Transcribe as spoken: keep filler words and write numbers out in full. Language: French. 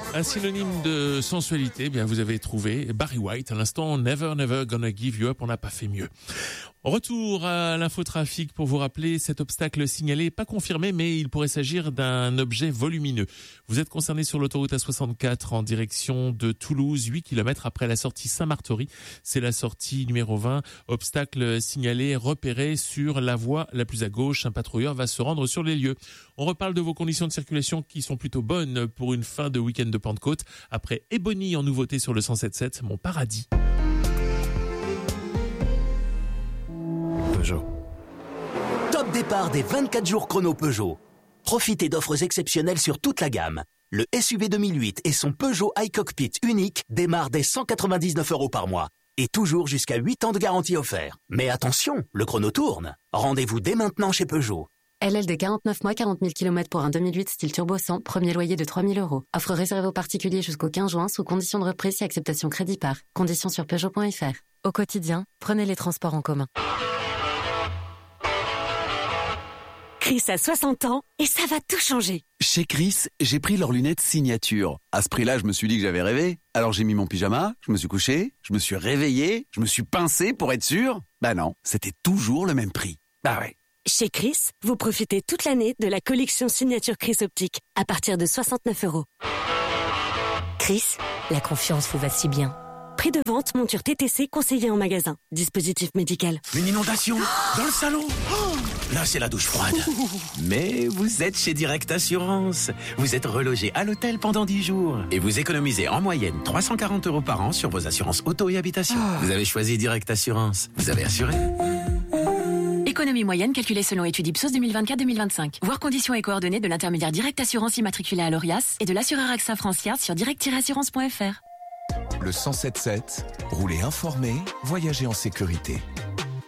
Un synonyme de sensualité, eh bien vous avez trouvé Barry White à l'instant, Never Never Gonna Give You Up, on n'a pas fait mieux. Retour à l'infotrafic pour vous rappeler cet obstacle signalé, pas confirmé, mais il pourrait s'agir d'un objet volumineux. Vous êtes concerné sur l'autoroute A soixante-quatre en direction de Toulouse, huit kilomètres après la sortie Saint-Martory. C'est la sortie numéro vingt. Obstacle signalé, repéré sur la voie la plus à gauche. Un patrouilleur va se rendre sur les lieux. On reparle de vos conditions de circulation qui sont plutôt bonnes pour une fin de week-end de Pentecôte. Après Ebony en nouveauté sur le cent sept sept, mon paradis. Peugeot. Top départ des vingt-quatre jours chrono Peugeot. Profitez d'offres exceptionnelles sur toute la gamme. Le S U V deux mille huit et son Peugeot iCockpit unique démarrent dès cent quatre-vingt-dix-neuf euros par mois. Et toujours jusqu'à huit ans de garantie offert. Mais attention, le chrono tourne. Rendez-vous dès maintenant chez Peugeot. L L D quarante-neuf mois, quarante mille kilomètres pour un deux mille huit style turbo cent, premier loyer de trois mille euros. Offre réservée aux particuliers jusqu'au quinze juin sous condition de reprise et acceptation crédit par. Conditions sur Peugeot point F R. Au quotidien, prenez les transports en commun. Chris a soixante ans et ça va tout changer. Chez Chris, j'ai pris leurs lunettes signature. À ce prix-là, je me suis dit que j'avais rêvé. Alors j'ai mis mon pyjama, je me suis couché, je me suis réveillé, je me suis pincé pour être sûr. Bah non, c'était toujours le même prix. Bah ouais. Chez Chris, vous profitez toute l'année de la collection signature Chris Optique à partir de soixante-neuf euros. Chris, la confiance vous va si bien. Prix de vente, monture T T C conseillé en magasin. Dispositif médical. Une inondation dans le salon. Oh, là, c'est la douche froide. Mais vous êtes chez Direct Assurance. Vous êtes relogé à l'hôtel pendant dix jours. Et vous économisez en moyenne trois cent quarante euros par an sur vos assurances auto et habitation. Oh. Vous avez choisi Direct Assurance. Vous avez assuré. Économie moyenne calculée selon étude Ipsos deux mille vingt-quatre deux mille vingt-cinq. Voir conditions et coordonnées de l'intermédiaire Direct Assurance immatriculé à l'Orias et de l'assureur AXA France sur direct tiret assurance point F R. Le cent sept sept, roulez informé, voyagez en sécurité.